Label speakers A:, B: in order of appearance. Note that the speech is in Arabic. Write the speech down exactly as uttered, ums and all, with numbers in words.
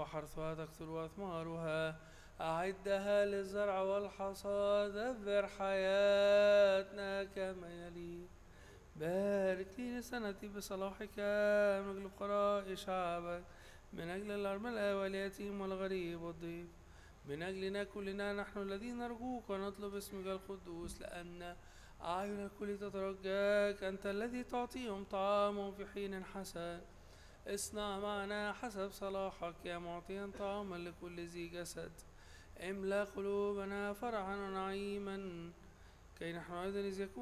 A: وحرثها تكثر وأثمارها. أعدها للزرع والحصاد، دبر حياتنا كما يلي. بارك لي لسنتي بصلاحك من أجل فقراء شعبك، من أجل الأرملة واليتيم والغريب والضيف، من أجلنا كلنا نحن الذين نرجوك ونطلب اسمك القدوس، لأن أعين الكل تترجاك، أنت الذي تعطيهم طعامهم في حين حسن. اصنع معنا حسب صلاحك يا معطيا طعاما لكل ذي جسد. املأ قلوبنا فرحا ونعيما كي نحن أيضا إذ يكون